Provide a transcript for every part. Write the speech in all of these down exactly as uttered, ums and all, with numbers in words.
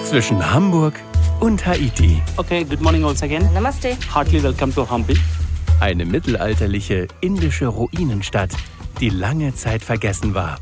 Zwischen Hamburg und Haiti. Okay, good morning once again. Namaste. Heartily welcome to Hampi. Eine mittelalterliche indische Ruinenstadt, die lange Zeit vergessen war.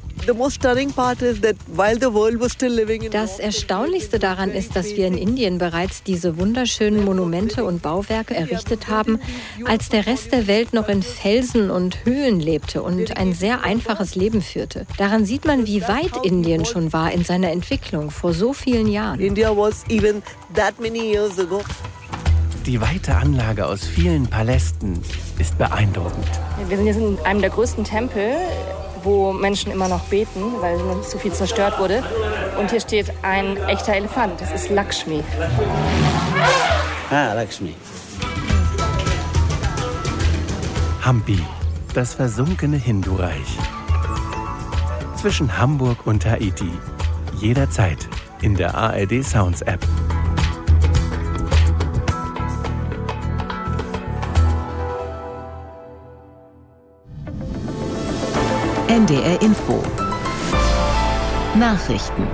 Das Erstaunlichste daran ist, dass wir in Indien bereits diese wunderschönen Monumente und Bauwerke errichtet haben, als der Rest der Welt noch in Felsen und Höhlen lebte und ein sehr einfaches Leben führte. Daran sieht man, wie weit Indien schon war in seiner Entwicklung vor so vielen Jahren. India was even that many years ago. Die weite Anlage aus vielen Palästen ist beeindruckend. Wir sind jetzt in einem der größten Tempel, wo Menschen immer noch beten, weil noch nicht so viel zerstört wurde. Und hier steht ein echter Elefant. Das ist Lakshmi. Ah, Lakshmi. Hampi, das versunkene Hindu-Reich. Zwischen Hamburg und Haiti. Jederzeit in der A R D Sounds App. N D R Info. Nachrichten.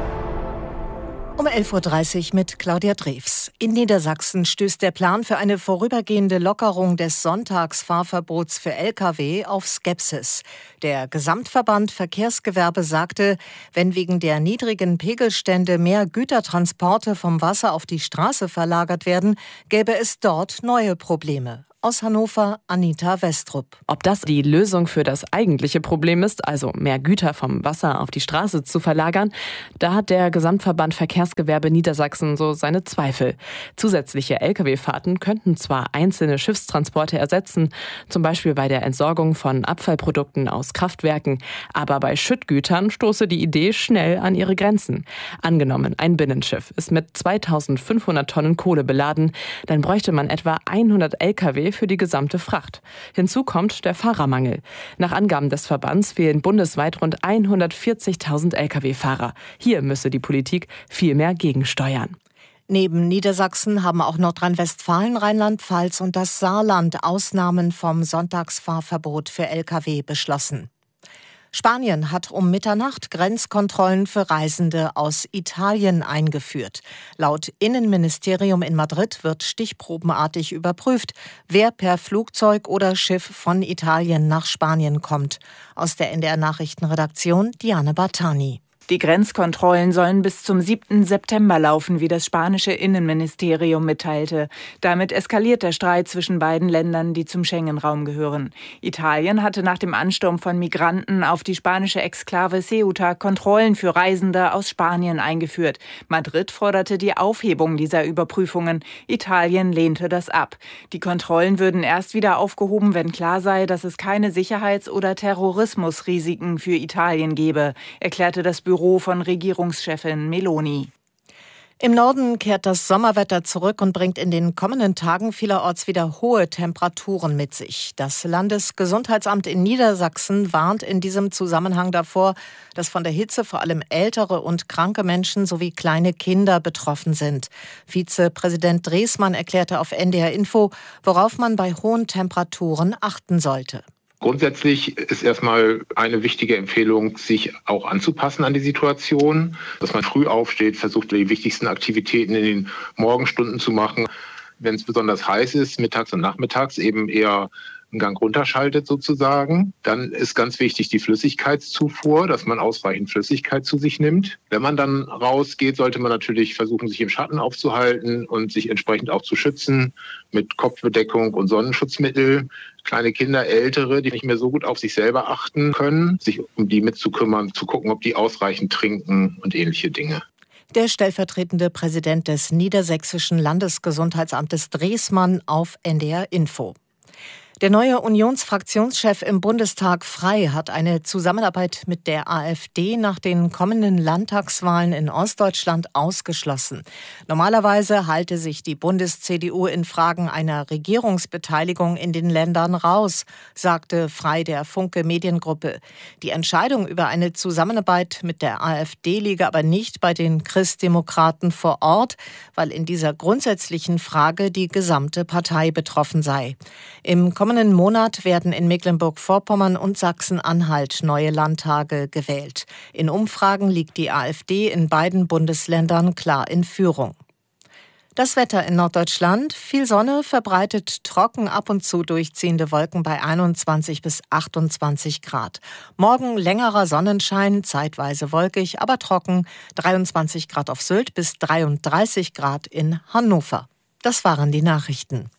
Um elf Uhr dreißig mit Claudia Drews. In Niedersachsen stößt der Plan für eine vorübergehende Lockerung des Sonntagsfahrverbots für L K W auf Skepsis. Der Gesamtverband Verkehrsgewerbe sagte, wenn wegen der niedrigen Pegelstände mehr Gütertransporte vom Wasser auf die Straße verlagert werden, gäbe es dort neue Probleme. Aus Hannover, Anita Westrup. Ob das die Lösung für das eigentliche Problem ist, also mehr Güter vom Wasser auf die Straße zu verlagern, da hat der Gesamtverband Verkehrsgewerbe Niedersachsen so seine Zweifel. Zusätzliche L K W-Fahrten könnten zwar einzelne Schiffstransporte ersetzen, zum Beispiel bei der Entsorgung von Abfallprodukten aus Kraftwerken, aber bei Schüttgütern stoße die Idee schnell an ihre Grenzen. Angenommen, ein Binnenschiff ist mit zweitausendfünfhundert Tonnen Kohle beladen, dann bräuchte man etwa hundert L K W für die gesamte Fracht. Hinzu kommt der Fahrermangel. Nach Angaben des Verbands fehlen bundesweit rund hundertvierzigtausend L K W-Fahrer. Hier müsse die Politik viel mehr gegensteuern. Neben Niedersachsen haben auch Nordrhein-Westfalen, Rheinland-Pfalz und das Saarland Ausnahmen vom Sonntagsfahrverbot für L K W beschlossen. Spanien hat um Mitternacht Grenzkontrollen für Reisende aus Italien eingeführt. Laut Innenministerium in Madrid wird stichprobenartig überprüft, wer per Flugzeug oder Schiff von Italien nach Spanien kommt. Aus der N D R-Nachrichtenredaktion Diane Bartani. Die Grenzkontrollen sollen bis zum siebten September laufen, wie das spanische Innenministerium mitteilte. Damit eskaliert der Streit zwischen beiden Ländern, die zum Schengen-Raum gehören. Italien hatte nach dem Ansturm von Migranten auf die spanische Exklave Ceuta Kontrollen für Reisende aus Spanien eingeführt. Madrid forderte die Aufhebung dieser Überprüfungen. Italien lehnte das ab. Die Kontrollen würden erst wieder aufgehoben, wenn klar sei, dass es keine Sicherheits- oder Terrorismusrisiken für Italien gebe, erklärte das Büro von Regierungschefin Meloni. Im Norden kehrt das Sommerwetter zurück und bringt in den kommenden Tagen vielerorts wieder hohe Temperaturen mit sich. Das Landesgesundheitsamt in Niedersachsen warnt in diesem Zusammenhang davor, dass von der Hitze vor allem ältere und kranke Menschen sowie kleine Kinder betroffen sind. Vizepräsident Dreesmann erklärte auf N D R Info, worauf man bei hohen Temperaturen achten sollte. Grundsätzlich ist erstmal eine wichtige Empfehlung, sich auch anzupassen an die Situation, dass man früh aufsteht, versucht, die wichtigsten Aktivitäten in den Morgenstunden zu machen. Wenn es besonders heiß ist, mittags und nachmittags eben eher einen Gang runterschaltet sozusagen. Dann ist ganz wichtig die Flüssigkeitszufuhr, dass man ausreichend Flüssigkeit zu sich nimmt. Wenn man dann rausgeht, sollte man natürlich versuchen, sich im Schatten aufzuhalten und sich entsprechend auch zu schützen mit Kopfbedeckung und Sonnenschutzmittel. Kleine Kinder, Ältere, die nicht mehr so gut auf sich selber achten können, sich um die mitzukümmern, zu gucken, ob die ausreichend trinken und ähnliche Dinge. Der stellvertretende Präsident des Niedersächsischen Landesgesundheitsamtes Dreesmann auf N D R Info. Der neue Unionsfraktionschef im Bundestag Frey hat eine Zusammenarbeit mit der AfD nach den kommenden Landtagswahlen in Ostdeutschland ausgeschlossen. Normalerweise halte sich die Bundes-C D U in Fragen einer Regierungsbeteiligung in den Ländern raus, sagte Frey der Funke Mediengruppe. Die Entscheidung über eine Zusammenarbeit mit der AfD liege aber nicht bei den Christdemokraten vor Ort, weil in dieser grundsätzlichen Frage die gesamte Partei betroffen sei. Im kommenden Monat werden in Mecklenburg-Vorpommern und Sachsen-Anhalt neue Landtage gewählt. In Umfragen liegt die AfD in beiden Bundesländern klar in Führung. Das Wetter in Norddeutschland: viel Sonne, verbreitet trocken, ab und zu durchziehende Wolken bei einundzwanzig bis achtundzwanzig Grad. Morgen längerer Sonnenschein, zeitweise wolkig, aber trocken, dreiundzwanzig Grad auf Sylt bis dreiunddreißig Grad in Hannover. Das waren die Nachrichten.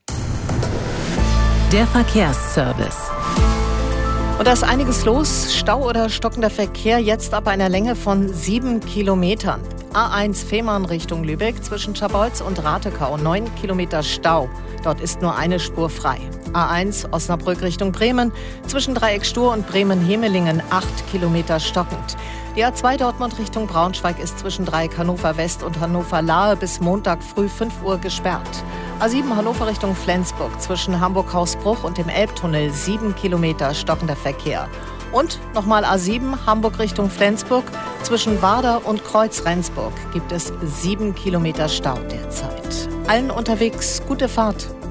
Der Verkehrsservice. Und da ist einiges los. Stau oder stockender Verkehr jetzt ab einer Länge von sieben Kilometern. A eins Fehmarn Richtung Lübeck zwischen Schabolz und Ratekau, neun Kilometer Stau. Dort ist nur eine Spur frei. A eins Osnabrück Richtung Bremen zwischen Dreieck Stur und Bremen-Hemelingen, acht Kilometer stockend. Die A zwei Dortmund Richtung Braunschweig ist zwischen Dreieck Hannover West und Hannover Lahe bis Montag früh fünf Uhr gesperrt. A sieben Hannover Richtung Flensburg zwischen Hamburg-Hausbruch und dem Elbtunnel, sieben Kilometer stockender Verkehr. Und nochmal A sieben Hamburg Richtung Flensburg zwischen Warder und Kreuz-Rendsburg gibt es sieben Kilometer Stau derzeit. Allen unterwegs gute Fahrt.